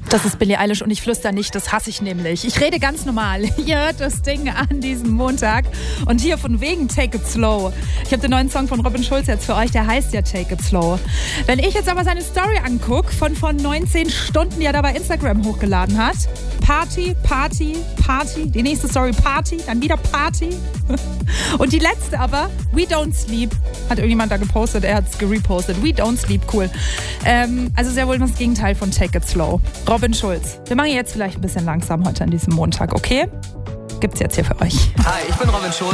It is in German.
Das ist Billie Eilish und ich flüster nicht, das hasse ich nämlich. Ich rede ganz normal. Ihr hört das Ding an diesem Montag und hier von wegen Take It Slow. Ich habe den neuen Song von Robin Schulz jetzt für euch, der heißt ja Take It Slow. Wenn ich jetzt aber seine Story angucke, von vor 19 Stunden, die er da bei Instagram hochgeladen hat. Party, Party, Party. Die nächste Story Party, dann wieder Party. Und die letzte aber, We Don't Sleep. Hat irgendjemand da gepostet, er hat es gerepostet. We Don't Sleep, cool. Also sehr wohl das Gegenteil von Take It Slow. Robin Schulz. Wir machen jetzt vielleicht ein bisschen langsam heute an diesem Montag, okay? Gibt's jetzt hier für euch. Hi, ich bin Robin Schulz.